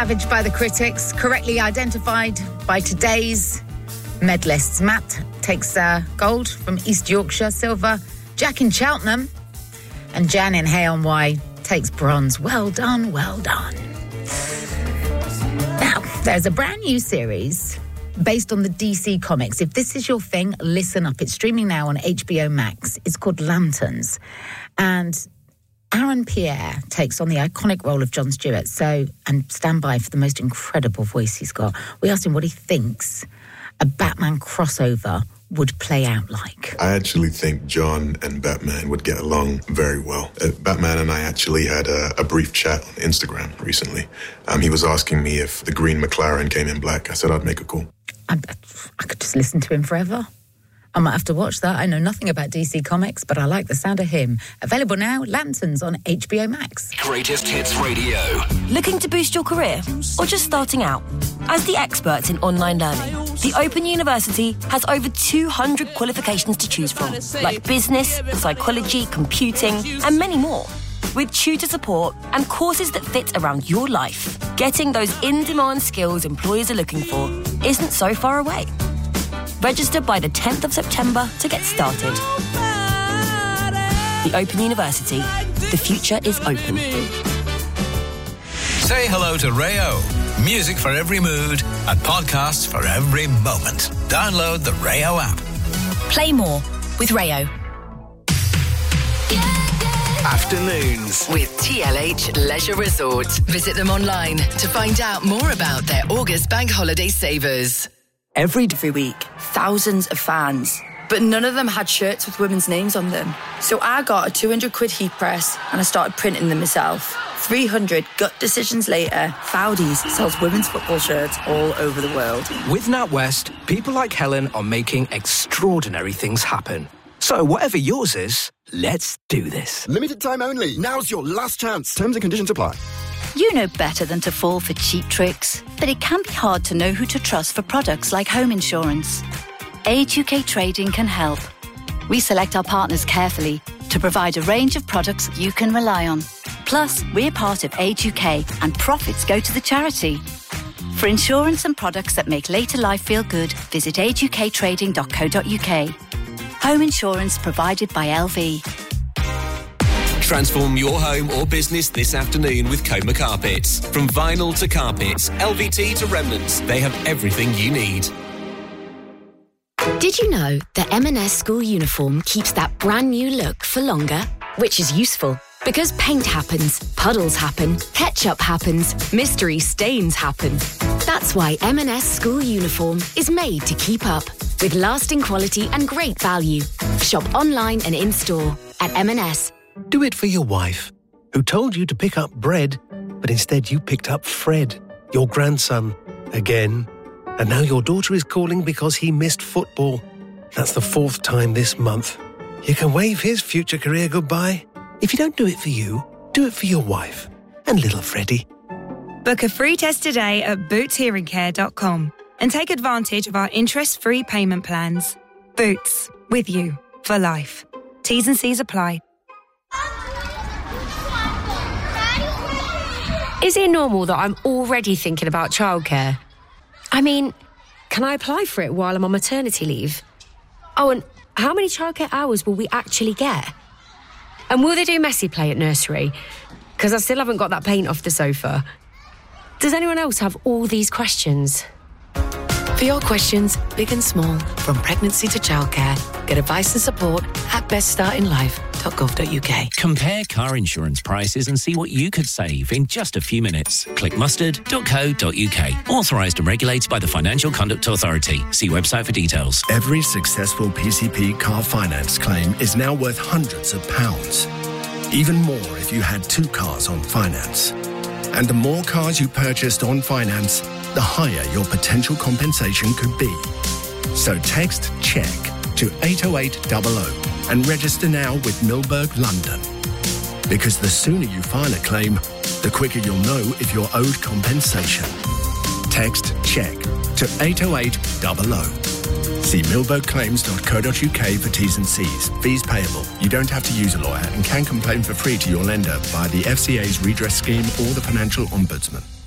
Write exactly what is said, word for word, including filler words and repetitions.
Savage by the critics, correctly identified by today's medalists. Matt takes uh, gold from East Yorkshire, silver Jack in Cheltenham, and Jan in Hay-on-Wye takes bronze. Well done, well done. Now, there's a brand new series based on the D C comics. If this is your thing, listen up. It's streaming now on H B O Max. It's called Lanterns. And Aaron Pierre takes on the iconic role of Jon Stewart. So, and stand by for the most incredible voice he's got. We asked him what he thinks a Batman crossover would play out like. I actually think John and Batman would get along very well. Uh, Batman and I actually had a, a brief chat on Instagram recently. Um, he was asking me if the green McLaren came in black. I said I'd make a call. I, I could just listen to him forever. I might have to watch that. I know nothing about D C Comics, but I like the sound of him. Available now, Lanterns on H B O Max. Greatest Hits Radio. Looking to boost your career or just starting out? As the experts in online learning, the Open University has over two hundred qualifications to choose from, like business, psychology, computing, and many more. With tutor support and courses that fit around your life, getting those in-demand skills employers are looking for isn't so far away. Register by the tenth of September to get started. The Open University. The future is open. Say hello to Rayo. Music for every mood and podcasts for every moment. Download the Rayo app. Play more with Rayo. Afternoons with T L H Leisure Resort. Visit them online to find out more about their August Bank Holiday savers. Every every week, thousands of fans, but none of them had shirts with women's names on them. So I got a two hundred quid heat press and I started printing them myself. three hundred gut decisions later, Foudies sells women's football shirts all over the world. With NatWest, people like Helen are making extraordinary things happen. So whatever yours is, let's do this. Limited time only. Now's your last chance. Terms and conditions apply. You know better than to fall for cheap tricks, but it can be hard to know who to trust for products like home insurance. Age U K Trading can help. We select our partners carefully to provide a range of products you can rely on. Plus, we're part of Age U K and profits go to the charity. For insurance and products that make later life feel good, visit age u k trading dot co dot u k. Home insurance provided by L V. Transform your home or business this afternoon with Coma Carpets. From vinyl to carpets, L V T to remnants, they have everything you need. Did you know the M and S school uniform keeps that brand new look for longer? Which is useful, because paint happens, puddles happen, ketchup happens, mystery stains happen. That's why M and S school uniform is made to keep up, with lasting quality and great value. Shop online and in-store at M and S. Do it for your wife, who told you to pick up bread, but instead you picked up Fred, your grandson, again. And now your daughter is calling because he missed football. That's the fourth time this month. You can wave his future career goodbye. If you don't do it for you, do it for your wife and little Freddie. Book a free test today at boots hearing care dot com and take advantage of our interest-free payment plans. Boots, with you for life. T's and C's apply. Is it normal that I'm already thinking about childcare? I mean, can I apply for it while I'm on maternity leave? Oh, and how many childcare hours will we actually get? And will they do messy play at nursery? Because I still haven't got that paint off the sofa. Does anyone else have all these questions? For your questions, big and small, from pregnancy to childcare, get advice and support at best starting life dot gov dot u k. Compare car insurance prices and see what you could save in just a few minutes. Click mustard dot co dot u k. Authorised and regulated by the Financial Conduct Authority. See website for details. Every successful P C P car finance claim is now worth hundreds of pounds. Even more if you had two cars on finance. And the more cars you purchased on finance, the higher your potential compensation could be. So text CHECK to eight oh eight hundred and register now with Milberg London. Because the sooner you file a claim, the quicker you'll know if you're owed compensation. Text CHECK to eight oh eight hundred. See milberg claims dot co dot u k for T's and C's. Fees payable. You don't have to use a lawyer and can complain for free to your lender via the F C A's redress scheme or the Financial Ombudsman.